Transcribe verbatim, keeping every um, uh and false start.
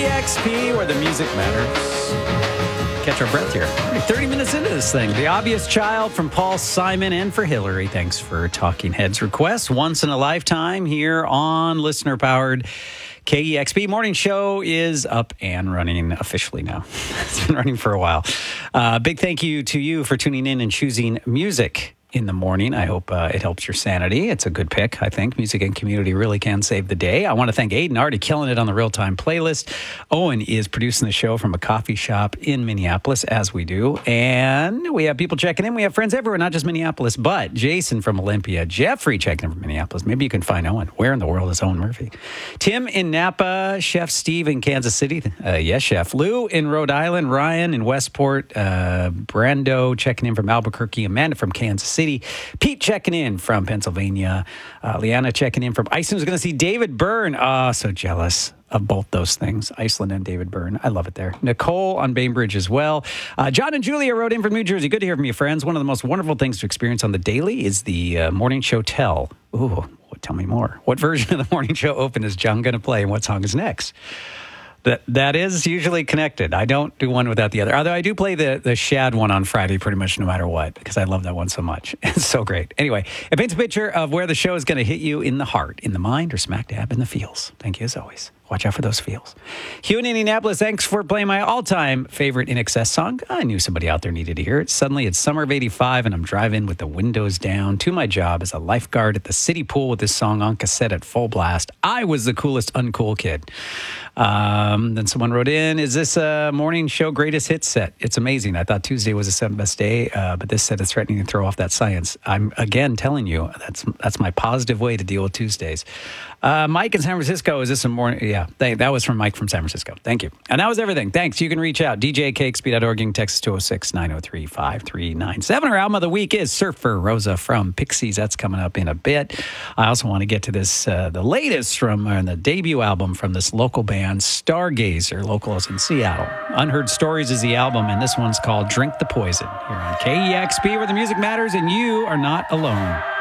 E X P, where the music matters. Catch our breath here. thirty minutes into this thing. The Obvious Child from Paul Simon and for Hillary. Thanks for Talking Heads requests. Once in a lifetime here on listener-powered K E X P. Morning show is up and running officially now. It's been running for a while. Uh, big thank you to you for tuning in and choosing music in the morning. I hope uh, it helps your sanity. It's a good pick, I think. Music and community really can save the day. I want to thank Aiden, already killing it on the real-time playlist. Owen is producing the show from a coffee shop in Minneapolis, as we do. And we have people checking in. We have friends everywhere, not just Minneapolis, but Jason from Olympia, Jeffrey checking in from Minneapolis. Maybe you can find Owen. Where in the world is Owen Murphy? Tim in Napa, Chef Steve in Kansas City. Uh, yes, Chef. Lou in Rhode Island, Ryan in Westport, uh, Brando checking in from Albuquerque, Amanda from Kansas City. Pete checking in from Pennsylvania. Uh, Liana checking in from Iceland. Was going to see David Byrne. Oh, so jealous of both those things. Iceland and David Byrne. I love it there. Nicole on Bainbridge as well. Uh, John and Julia wrote in from New Jersey. Good to hear from you, friends. One of the most wonderful things to experience on the daily is the uh, morning show tell. Ooh, tell me more. What version of the morning show open is John going to play and what song is next? That that is usually connected. I don't do one without the other. Although I do play the, the Shad one on Friday pretty much no matter what, because I love that one so much. It's so great. Anyway, it paints a picture of where the show is going to hit you in the heart, in the mind, or smack dab in the feels. Thank you as always. Watch out for those feels. Hugh in Indianapolis, thanks for playing my all-time favorite In Excess song. I knew somebody out there needed to hear it. Suddenly, it's summer of eighty-five, and I'm driving with the windows down to my job as a lifeguard at the city pool with this song on cassette at full blast. I was the coolest uncool kid. Um, then someone wrote in, is this a morning show greatest hits set? It's amazing. I thought Tuesday was the seventh best day, uh, but this set is threatening to throw off that science. I'm, again, telling you, that's that's my positive way to deal with Tuesdays. Uh, Mike in San Francisco, is this a morning? Yeah, they, that was from Mike from San Francisco. Thank you. And that was everything. Thanks. You can reach out. D J K X P dot org. You can text us two oh six, nine oh three, five three nine seven. Our album of the week is Surfer Rosa from Pixies. That's coming up in a bit. I also want to get to this, uh, the latest from uh, the debut album from this local band, Stargazer, locals in Seattle. Unheard Stories is the album, and this one's called Drink the Poison here on K E X P, where the music matters and you are not alone.